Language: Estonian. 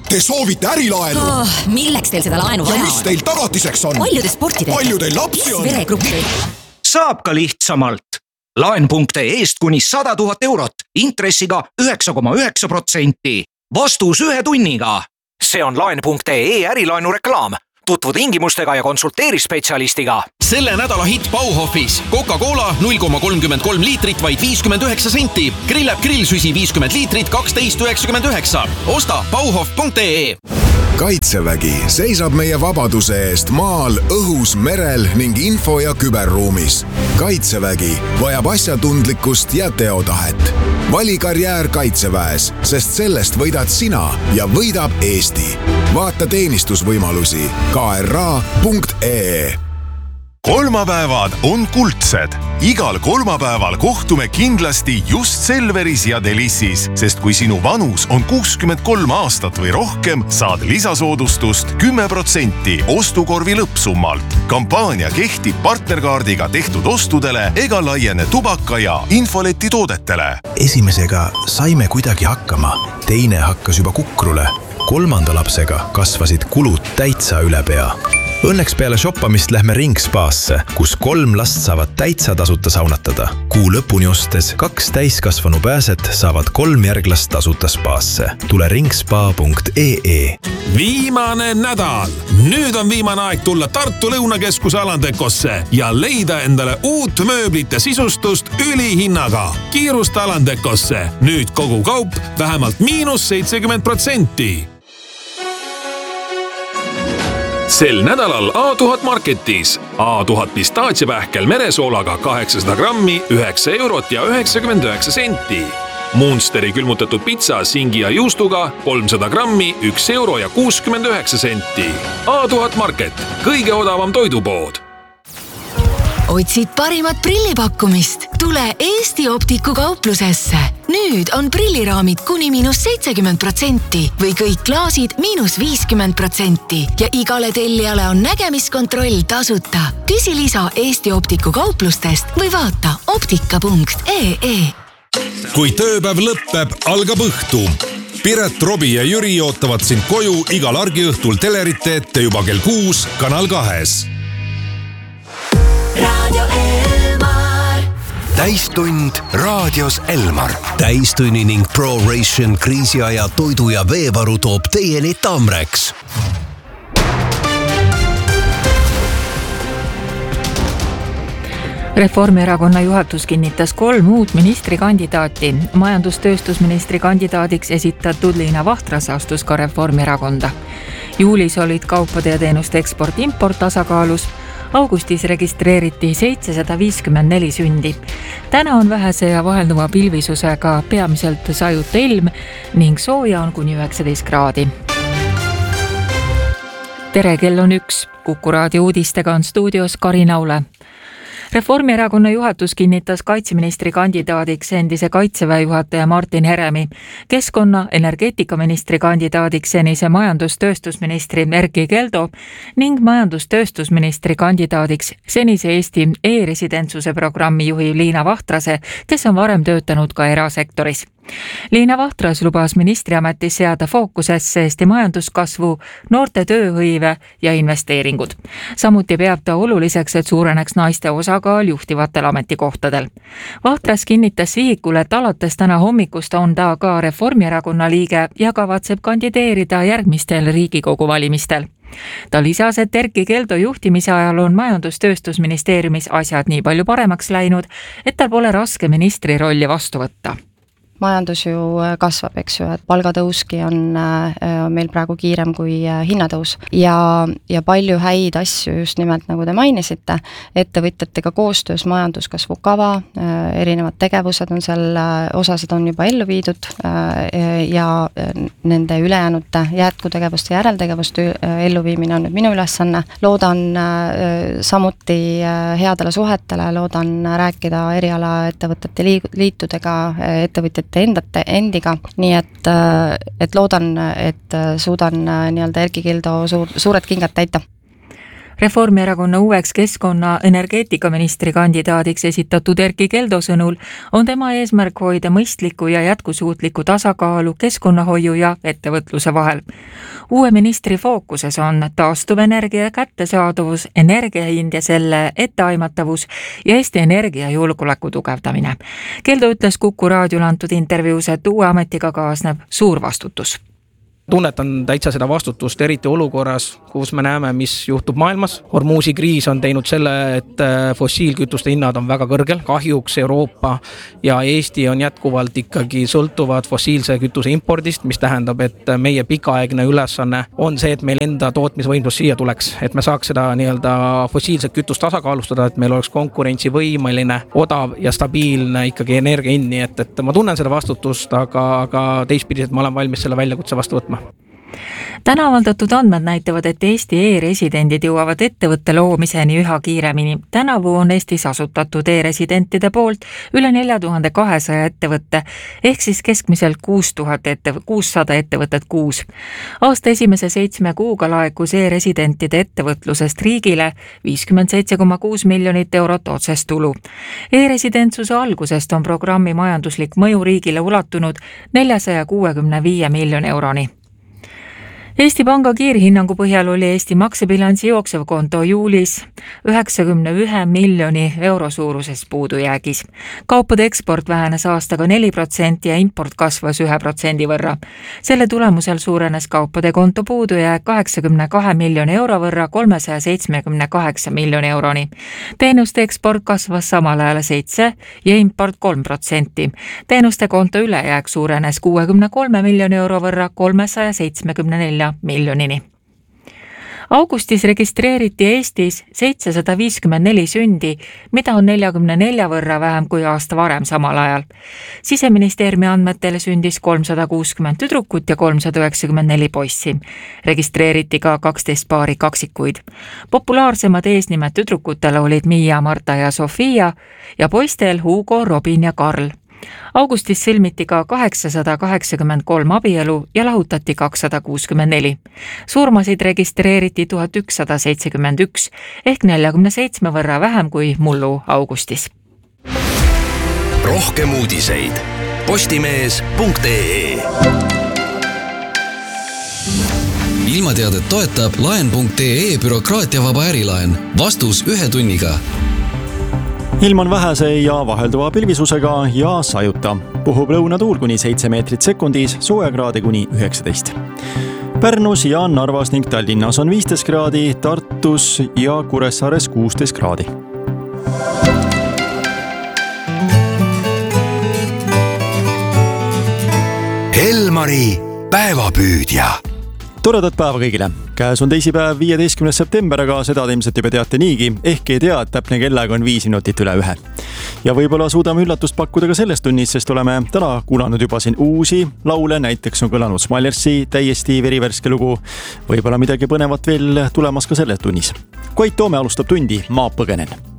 Te soovite ärilaenu? Milleks teil seda laenu vaja on? Ja mis teil tagatiseks on? Palju te sporti teete? Palju teil lapsi on? Veregruppi? Saab ka lihtsamalt. Laen.ee-st kuni 100 000 eurot, intressiga 9,9%. Vastus 1 tunniga. See on Laen.ee ärilaenu reklaam. Tutvu tingimustega ja konsulteeri spetsialistiga. Selle nädala hitt Bauhofis. Coca-Cola 0,33 liitrit vaid 59 senti. Grillab grillsüsi 50 liitrit 12,99. Osta bauhof.ee. Kaitsevägi seisab meie vabaduse eest maal, õhus, merel ning info- ja küberruumis. Kaitsevägi vajab asjatundlikkust ja teotahet. Vali karjäär Kaitseväes, sest sellest võidad sina ja võidab Eesti. Vaata teenistusvõimalusi kra.ee. Kolmapäevad on kuldsed. Igal kolmapäeval kohtume kindlasti just Selveris ja Delissis, sest kui sinu vanus on 63 aastat või rohkem, saad lisasoodustust 10% ostukorvi lõppsummalt. Kampaania kehtib partnerkaardiga tehtud ostudele ega laiene tubaka ja infoleti toodetele. Esimesega saime kuidagi hakkama, teine hakkas juba kukrule. 3. lapsega kasvasid kulud täitsa üle pea. Õnneks peale shoppamist lähme Ringspaasse, kus 3 last saavad täitsa tasuta saunatada. Kuu lõpuni ostes 2 täiskasvanu pääset saavad 3 järglast tasuta spaasse. Tule ringspa.ee. Viimane nädal. Nüüd on viimane aeg tulla Tartu Lõunakeskuse Alandekosse ja leida endale uut mööblit ja sisustust ülihinnaga. Kiirusta Alandekosse. Nüüd kogu kaup vähemalt -70%. Sel nädalal A1000 Marketis. A1000 pistaatsiapähkel meresoolaga 800 grammi 9 eurot ja 99 senti. Munsteri külmutatud pitsa singi ja juustuga 300 grammi 1 euro ja 69 senti. A1000 Market, kõige odavam toidupood. Otsid parimat prillipakkumist? Tule Eesti Optiku kauplusesse. Nüüd on prilliraamid kuni -70% või kõik klaasid -50% ja igale tellijale on nägemiskontroll tasuta. Küsi lisa Eesti Optiku kauplustest või vaata optika.ee. Kui tööpäev lõppeb, algab õhtu. Piret, Robi ja Jüri ootavad sind koju igal argiõhtul telerite ette juba kell 6 Kanal 2. Radio Elmar. Täistund raadios Elmar. Täistunni ning ProRation kriisiaja toidu ja veevaru toob teieni Tamrex. Reformierakonna juhatus kinnitas 3 uut ministrikandidaati. Majandustööstusministri kandidaadiks esitatud Liina Vahtras astus ka Reformierakonda. Juulis olid kaupade ja teenuste eksport-import tasakaalus. Augustis registreeriti 754 sündi. Täna on vähese ja vahelduva pilvisusega peamiselt sajuta ilm ning sooja on kuni 19 kraadi. Tere, kell on 1. Kuku raadio uudistega on stuudios Karin Aule. Reformierakonna juhatus kinnitas kaitseministri kandidaadiks endise kaitseväe juhataja Martin Heremi, keskkonna- energeetikaministri kandidaadiks senise majandustööstusministri Erkki Keldo ning majandustööstusministri kandidaadiks senise Eesti e-residentsuse programmi juhi Liina Vahtrase, kes on varem töötanud ka erasektoris. Liina Vahtras lubas ministriametis seada fookusesse Eesti majanduskasvu, noorte tööhõive ja investeeringud. Samuti peab ta oluliseks, et suureneks naiste osakaal juhtivatel ametikohtadel. Vahtras kinnitas sihikule, et alates täna hommikust on ta ka Reformierakonna liige ja kavatseb kandideerida järgmistel Riigikogu valimistel. Ta lisas, et Erkki Keldo juhtimise ajal on majandustööstusministeeriumis asjad nii palju paremaks läinud, et tal pole raske ministri rolli vastu võtta. Majandus ju kasvab, eks ju, et palgatõuski on meil praegu kiirem kui hinnatõus ja palju häid asju just nimelt, nagu te mainisite, ettevõtjatega koostöös majanduskasvu kava, erinevad tegevused on seal, osasid on juba ellu viidud ja nende ülejäänute jätkutegevuste järeltegevuste elluviimine on nüüd minu ülesanne. Loodan samuti headele suhetele, loodan rääkida erialaettevõtete liitudega, ettevõtjate endiga, nii et loodan, et suudan nii-öelda Erkki Keldo suured kingad täita. Reformierakonna uueks keskkonna energeetikaministri kandidaadiks esitatud Erkki Keldo sõnul on tema eesmärk hoida mõistliku ja jätkusuutliku tasakaalu keskkonnahoiu ja ettevõtluse vahel. Uue ministri fookuses on taastuvenergia kättesaadavus, energiahind ja selle etteaimatavus ja Eesti energiajulgeoleku tugevdamine. Keldo ütles Kuku raadiole antud intervjuus, et uue ametiga kaasneb suur vastutus. Tunnetan täitsa seda vastutust, eriti olukorras, kus me näeme, mis juhtub maailmas. Hormuzi kriis on teinud selle, et fossiilkütuste hinnad on väga kõrgel. Kahjuks Euroopa ja Eesti on jätkuvalt ikkagi sõltuvad fossiilse kütuse impordist, mis tähendab, et meie pikaaegne ülesanne on see, et meil enda tootmisvõimlus siia tuleks. Et me saaks seda fossiilset kütust tasakaalustada, et meil oleks konkurentsivõimeline, odav ja stabiilne ikkagi energia hind. Nii et ma tunnen seda vastutust, aga teistpidi, et ma olen valmis selle väljakutse vastu võtma. Täna avaldatud andmed näitavad, et Eesti e-residendid jõuavad ettevõtte loomiseni üha kiiremini. Tänavu on Eestis asutatud e-residentide poolt üle 4200 ettevõtte, ehk siis keskmiselt 600 ettevõtet kuus. Aasta esimese 7 kuuga laekus e-residentide ettevõtlusest riigile 57,6 miljonit eurot otsest tulu. E-residentsuse algusest on programmi majanduslik mõju riigile ulatunud 465 miljoni euroni. Eesti Panga kiirhinnangu põhjal oli Eesti maksebilansi jooksev konto juulis 91 miljoni euro suuruses puudujäägis. Kaupade eksport vähenes aastaga 4% ja import kasvas 1% võrra. Selle tulemusel suurenes kaupade konto puudujääk 82 miljoni euro võrra 378 miljoni euroni. Teenuste eksport kasvas samal ajal 7% ja import 3%. Teenuste konto ülejääk suurenes 63 miljoni euro võrra 374 miljonini. Augustis registreeriti Eestis 754 sündi, mida on 44 võrra vähem kui aasta varem samal ajal. Siseministeeriumi andmetel sündis 360 tüdrukut ja 394 poissi. Registreeriti ka 12 paari kaksikuid. Populaarsemad eesnimed tüdrukutele olid Miia, Marta ja Sofia ja poistel Hugo, Robin ja Karl. Augustis sõlmiti ka 883 abielu ja lahutati 264. Surmasid registreeriti 1171 ehk 47 võrra vähem kui mullu augustis. Rohkem uudiseid postimees.ee. Ilmateadet toetab laen.ee bürokraatiavaba ärilaen. Vastus 1 tunniga. Ilm on vähese ja vahelduva pilvisusega ja sajuta. Puhub lõunatuul kuni 7 meetrit sekundis, soojakraade kuni 19. Pärnus ja Narvas ning Tallinnas on 15 kraadi, Tartus ja Kuressaares 16 kraadi. Elmari päevapüüdja. Toredat päeva kõigile. Käes on teisipäev 15. september, aga seda ilmselt juba teate niigi, ehk ei tea, et täpne kellaeg on 5 minutit üle 1. Ja võib-olla suudame üllatust pakkuda ka selles tunnis, sest oleme täna kuulanud juba siin uusi laule, näiteks on kõlanud Smilersi täiesti verivärske lugu, võib-olla midagi põnevat veel tulemas ka selles tunnis. Koit Toome alustab tundi, Ma põgenen.